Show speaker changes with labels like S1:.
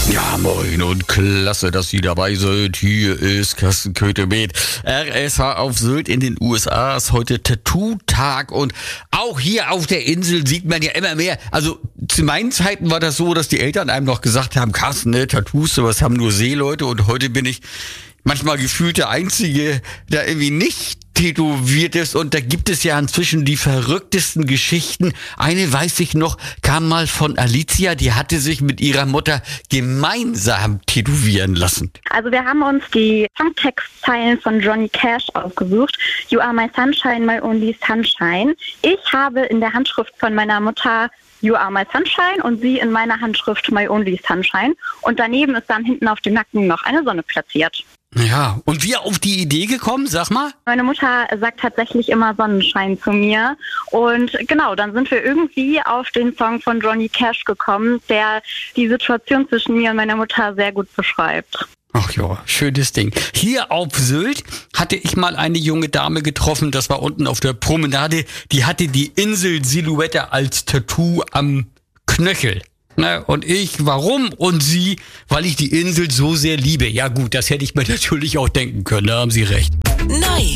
S1: Ja, moin und klasse, dass Sie dabei sind. Hier ist Carsten Köthe mit RSH auf Sylt in den USA. Ist heute Tattoo-Tag und auch hier auf der Insel sieht man ja immer mehr. Also zu meinen Zeiten war das so, dass die Eltern einem noch gesagt haben, Carsten, ne, Tattoos, sowas haben nur Seeleute, und heute bin ich manchmal gefühlt der Einzige, der irgendwie nicht tätowiert ist, und da gibt es ja inzwischen die verrücktesten Geschichten. Eine, weiß ich noch, kam mal von Alicia, die hatte sich mit ihrer Mutter gemeinsam tätowieren lassen.
S2: Also wir haben uns die Songtextzeilen von Johnny Cash ausgesucht. You are my sunshine, my only sunshine. Ich habe in der Handschrift von meiner Mutter You are my sunshine und sie in meiner Handschrift my only sunshine. Und daneben ist dann hinten auf dem Nacken noch eine Sonne platziert.
S1: Ja, und wie auf die Idee gekommen, sag mal?
S2: Meine Mutter sagt tatsächlich immer Sonnenschein zu mir. Und genau, dann sind wir irgendwie auf den Song von Johnny Cash gekommen, der die Situation zwischen mir und meiner Mutter sehr gut beschreibt.
S1: Ach ja, schönes Ding. Hier auf Sylt hatte ich mal eine junge Dame getroffen, das war unten auf der Promenade, die hatte die Insel-Silhouette als Tattoo am Knöchel. Na, und ich, warum? Und sie, weil ich die Insel so sehr liebe. Ja gut, das hätte ich mir natürlich auch denken können, da haben Sie recht.
S3: Neu